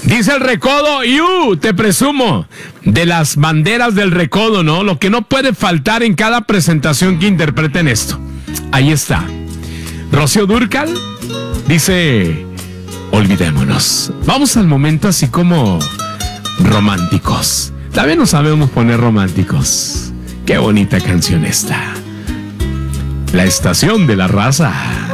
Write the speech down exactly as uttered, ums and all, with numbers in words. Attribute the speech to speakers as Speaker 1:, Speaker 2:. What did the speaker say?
Speaker 1: Dice el Recodo, ¡yu! Te presumo de las banderas del Recodo, ¿no? Lo que no puede faltar en cada presentación que interpreten esto. Ahí está. Rocío Dúrcal dice, olvidémonos. Vamos al momento así como románticos. También nos sabemos poner románticos. Qué bonita canción esta. La estación de la raza.